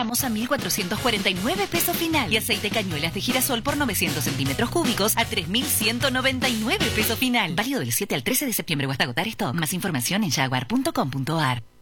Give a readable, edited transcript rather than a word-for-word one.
gramos a 1.449 pesos final. Y aceite cañuelas de girasol por 900 centímetros cúbicos a 3.199 pesos final. Válido del 7 al 13 de septiembre o hasta agotar stock. Más información en jaguar.com.ar.